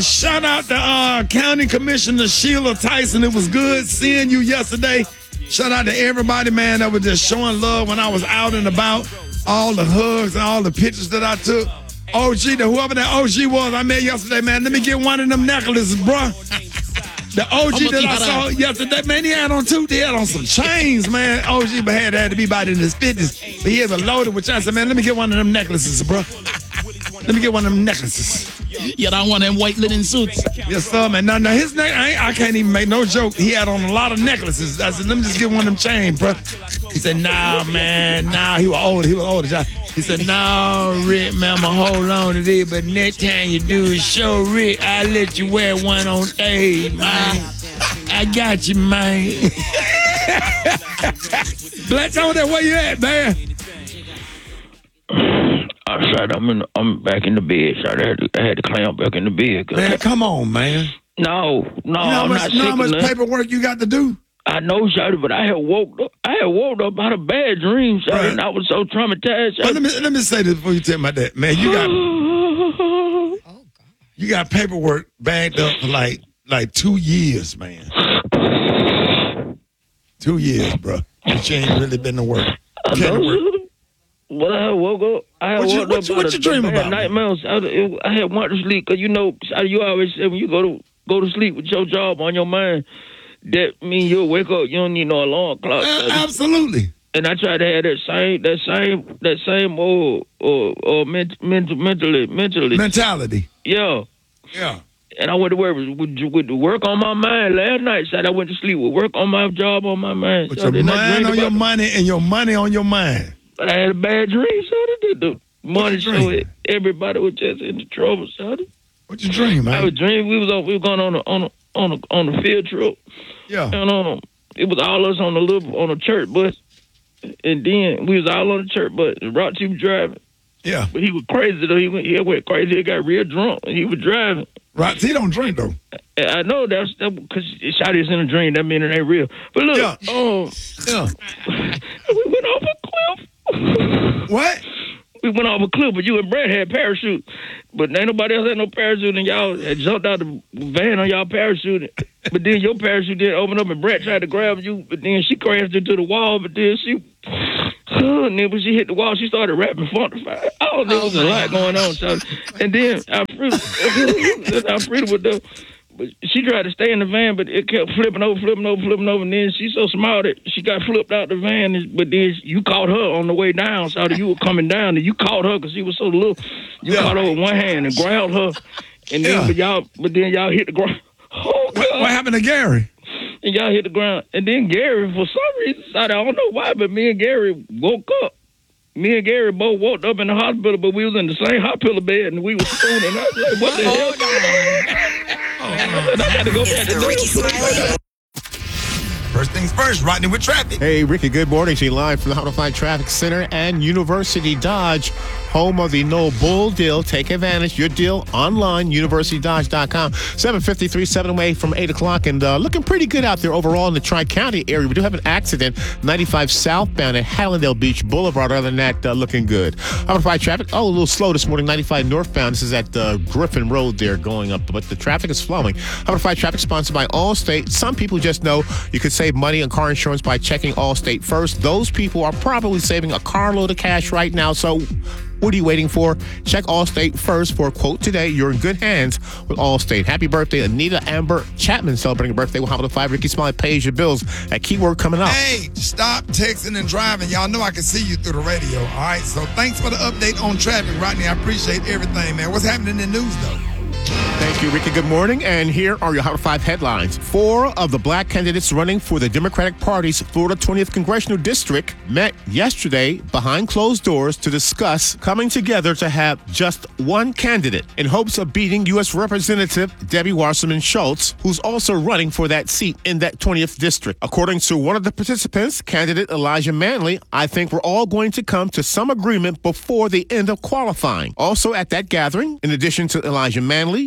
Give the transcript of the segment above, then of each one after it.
Shout out to County Commissioner Sheila Tyson. It was good seeing you yesterday. Shout out to everybody, man, that was just showing love when I was out and about. All the hugs and all the pictures that I took. OG, whoever that OG was I met yesterday, man, let me get one of them necklaces, bruh. The OG that I saw yesterday, man, he had on he had on some chains, man. OG but had to be about in his 50s. But he was loaded with chains. I said, man, let me get one of them necklaces, bruh. Let me get one of them necklaces. You don't want them white linen suits. Yes, sir, man. Now his neck, I can't even make no joke. He had on a lot of necklaces. I said, let me just get one of them chains, bro. He said, nah, man. Nah, he was older. He said, nah, Rick, man, I'ma hold on to this, but next time you do a show, Rick, I'll let you wear one on stage, man. I got you, man. Black Tone, where you at, man? I'm back in the bed. So I had to climb back in the bed. Man, come on, man. No, you know how much paperwork you got to do? I know, Shawty, but I had woke up out of a bad dream, Shawty, right. And I was so traumatized. But let me say this before you tell me about that, man. You got paperwork bagged up for like 2 years, man. 2 years, bro. But you ain't really been to work. Well, I woke up. What you dream about? Nightmares. I had wanted to sleep because you always say when you go to sleep with your job on your mind, that means you'll wake up. You don't need no alarm clock. Absolutely. And I tried to have that same mentality. Yeah. Yeah. And I went to work with work on my mind last night. So I went to sleep with work on my job on my mind. With your mind on your money and your money on your mind. But I had a bad dream, so the money showed everybody was just in the trouble, so. What you dream, man? I was dreaming we was going on a field trip. Yeah. And it was all us on a church bus, and then we was all on the church bus. Roxy was driving. Yeah. But he was crazy though. He went crazy. He got real drunk, and he was driving. Roxy don't drink though. I know that's because shot is in a dream. That means it ain't real. But look, we went off a cliff. What? We went off a cliff, but you and Brett had parachute. But ain't nobody else had no parachute, and y'all had jumped out the van on y'all parachute. But then your parachute didn't open up, and Brett tried to grab you, but then she crashed into the wall, but then and then when she hit the wall, she started rapping Funkified. Oh, there was a lot going on. So, and then Alfreda with the... But she tried to stay in the van, but it kept flipping over. And then she's so smart that she got flipped out the van. But then you caught her on the way down. So you were coming down, and you caught her because she was so little. You caught her with one hand and grabbed her. And then, but then y'all hit the ground. Oh, God. What happened to Gary? And y'all hit the ground. And then Gary, for some reason, I don't know why, but me and Gary woke up. Me and Gary both woke up in the hospital, but we was in the same hospital bed, and we was spooning. I was like, what the hell? I had to go back to First things first, Rodney with traffic. Hey, Ricky, good morning to you live from the Howard Traffic Center and University Dodge, home of the No Bull deal. Take advantage. Your deal online, universitydodge.com. 753, 7 away from 8 o'clock, and looking pretty good out there overall in the Tri-County area. We do have an accident, 95 southbound at Hallandale Beach Boulevard. Other than that, looking good. Howard traffic, a little slow this morning, 95 northbound. This is at Griffin Road there going up, but the traffic is flowing. Howard traffic sponsored by Allstate. Some people just know you could save money on car insurance by checking Allstate first. Those people are probably saving a carload of cash right now, so what are you waiting for? Check Allstate first for a quote today. You're in good hands with Allstate. Happy birthday, Anita Amber Chapman, celebrating a birthday with Howard 5. Ricky Smiley pays your bills. That keyword coming up. Hey, stop texting and driving. Y'all know I can see you through the radio, all right? So thanks for the update on traffic, Rodney. I appreciate everything, man. What's happening in the news, though? Thank you, Ricky. Good morning. And here are your Howard 5 headlines. 4 of the black candidates running for the Democratic Party's Florida 20th Congressional District met yesterday behind closed doors to discuss coming together to have just one candidate in hopes of beating U.S. Representative Debbie Wasserman Schultz, who's also running for that seat in that 20th district. According to one of the participants, candidate Elijah Manley, I think we're all going to come to some agreement before the end of qualifying. Also at that gathering, in addition to Elijah Manley, Luther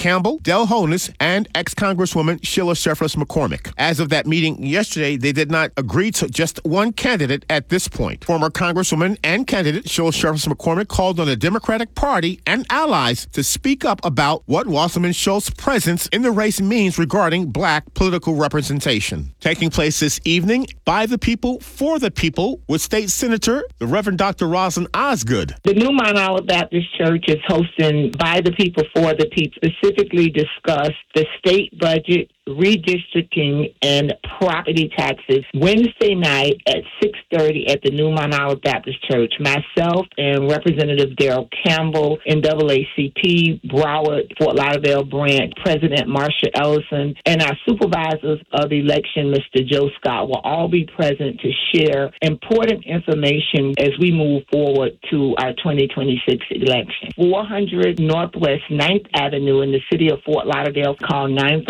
Campbell, Del Holness, and ex-Congresswoman Sheila Sheffless McCormick. As of that meeting yesterday, they did not agree to just one candidate at this point. Former Congresswoman and candidate Sheila Sheffless McCormick called on the Democratic Party and allies to speak up about what Wasserman Schultz's presence in the race means regarding black political representation. Taking place this evening by the people, for the people, with State Senator, the Reverend Dr. Rosalind Osgood. The New Mount Olive Baptist Church is hosting By the People, for the People, specifically discuss the state budget, redistricting, and property taxes Wednesday night at 6:30 at the New Mount Olive Baptist Church. Myself and Representative Darrell Campbell, NAACP, Broward, Fort Lauderdale branch, President Marsha Ellison, and our supervisors of election, Mr. Joe Scott, will all be present to share important information as we move forward to our 2026 election. 400 Northwest 9th Avenue in the city of Fort Lauderdale. Call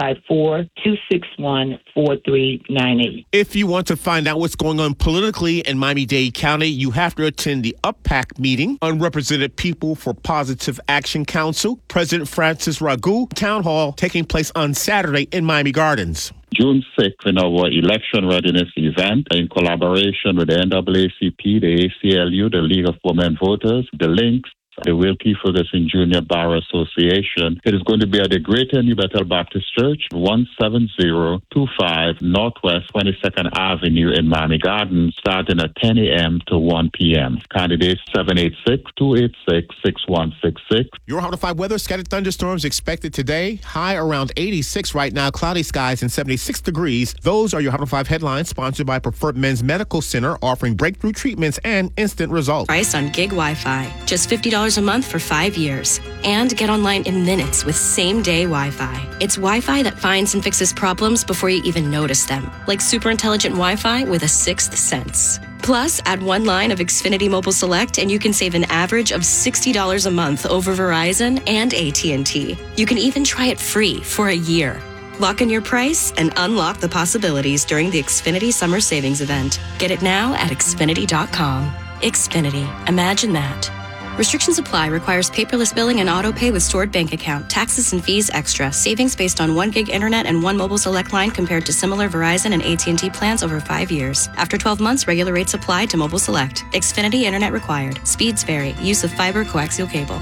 954-261-4398. If you want to find out what's going on politically in Miami-Dade County, you have to attend the UPPAC meeting, Unrepresented People for Positive Action Council, President Francis Ragu Town Hall, taking place on Saturday in Miami Gardens. June 6th, in our election readiness event, in collaboration with the NAACP, the ACLU, the League of Women Voters, the Links, the Wilkie Ferguson Junior Bar Association. It is going to be at the Greater New Bethel Baptist Church, 17025 Northwest 22nd Avenue in Miami Gardens, starting at 10 a.m. to 1 p.m. Candidates 786-286-6166. Your Hot 5 weather, scattered thunderstorms expected today. High around 86 right now, cloudy skies and 76 degrees. Those are your Hot 5 headlines, sponsored by Preferred Men's Medical Center, offering breakthrough treatments and instant results. Price on gig Wi-Fi, just $50 a month for 5 years. And get online in minutes with same-day Wi-Fi. It's Wi-Fi that finds and fixes problems before you even notice them, like super intelligent Wi-Fi with a sixth sense. Plus, add one line of Xfinity Mobile Select and you can save an average of $60 a month over Verizon and AT&T. You can even try it free for a year. Lock in your price and unlock the possibilities during the Xfinity Summer Savings Event. Get it now at Xfinity.com. Xfinity. Imagine that. Restrictions apply. Requires paperless billing and auto pay with stored bank account. Taxes and fees extra. Savings based on 1 gig internet and 1 mobile select line compared to similar Verizon and AT&T plans over 5 years. After 12 months, regular rates apply to mobile select. Xfinity internet required. Speeds vary. Use of fiber coaxial cable.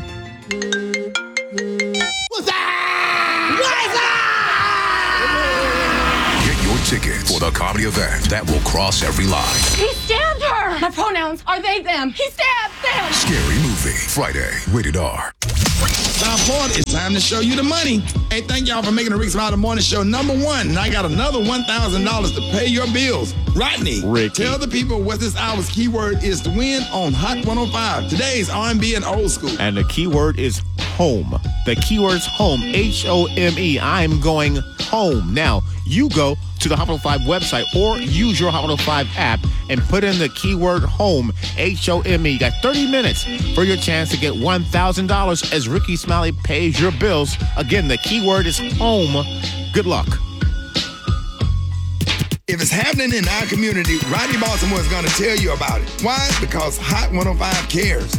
Get your ticket for the comedy event that will cross every line. He stabbed her! My pronouns are they, them. He stabbed them! Scary Movie, Friday, rated R. Now, Ford, it's time to show you the money. Hey, thank y'all for making the Rick's Rider Morning Show #1. And I got another $1,000 to pay your bills. Rodney, Ricky, tell the people what this hour's keyword is to win on Hot 105. Today's R&B and old school. And the keyword is home. The keyword's home, H-O-M-E. I'm going home. Now, you go to the Hot 105 website or use your Hot 105 app and put in the keyword home, H-O-M-E. You got 30 minutes for your chance to get $1,000 as Ricky Smiley pays your bills. Again, the keyword is home. Good luck. If it's happening in our community, Rodney Baltimore is going to tell you about it. Why? Because Hot 105 cares.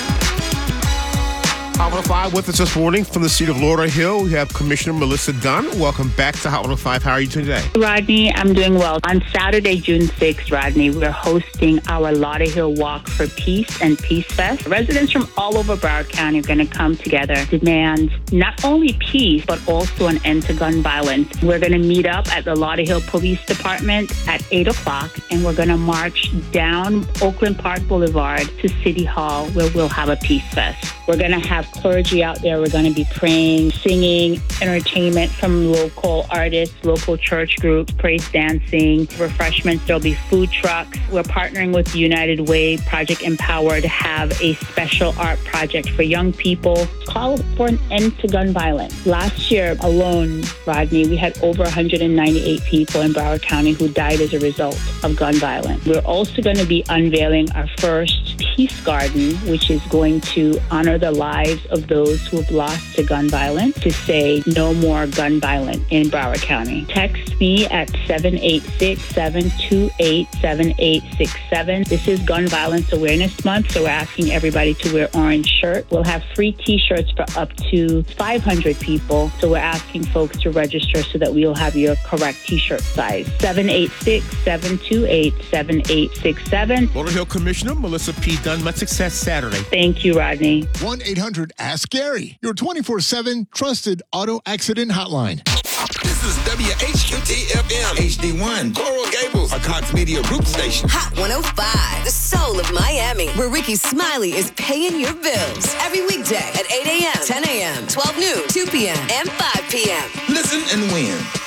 Hot 105 with us this morning from the seat of Lauderhill. We have Commissioner Melissa Dunn. Welcome back to Hot 105. How are you doing today? Rodney, I'm doing well. On Saturday, June 6th, Rodney, we're hosting our Lauderhill Walk for Peace and Peace Fest. Residents from all over Broward County are going to come together, demand not only peace, but also an end to gun violence. We're going to meet up at the Lauderhill Police Department at 8 o'clock, and we're going to march down Oakland Park Boulevard to City Hall, where we'll have a Peace Fest. We're going to have clergy out there. We're going to be praying, singing, entertainment from local artists, local church groups, praise dancing, refreshments. There'll be food trucks. We're partnering with the United Way, Project Empower, to have a special art project for young people. Call for an end to gun violence. Last year alone, Rodney, we had over 198 people in Broward County who died as a result of gun violence. We're also going to be unveiling our first Peace Garden, which is going to honor the lives of those who have lost to gun violence, to say no more gun violence in Broward County. Text me at 786-728-7867. This is Gun Violence Awareness Month, so we're asking everybody to wear orange shirt. We'll have free T-shirts for up to 500 people, so we're asking folks to register so that we'll have your correct T-shirt size. 786-728-7867. Lauderdale Hill Commissioner Melissa P. Dunn. Much success Saturday. Thank you, Rodney. 1-800-ASK-GARY, your 24/7 trusted auto accident hotline. This is WHQT-FM HD1, Coral Gables, a Cox Media Group station. Hot 105, the soul of Miami, where Ricky Smiley is paying your bills. Every weekday at 8 a.m., 10 a.m., 12 noon, 2 p.m., and 5 p.m. Listen and win.